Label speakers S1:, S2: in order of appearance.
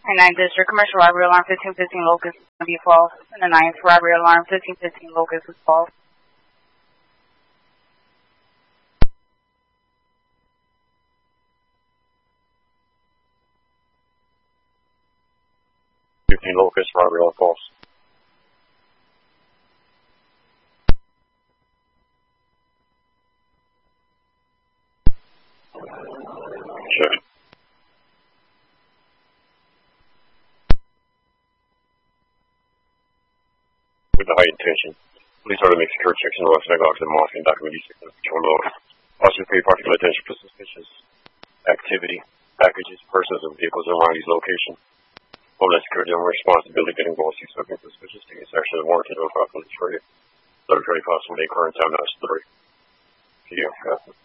S1: And 9th District, commercial robbery alarm 1515 Locust will be false. And the 9th robbery alarm 1515 Locust is false.
S2: 15 Locust, robbery alarm false. Check. With the heightened tension, police are to make secure checks in the west synagogues and mosque and document these signals to control load. Officers pay particular attention for suspicious activity, packages, persons, and vehicles around these locations. Homeland Security and responsibility getting involved in something suspicious to get action warranted or police for you. Third very possible may occur in time now is 3 p.m.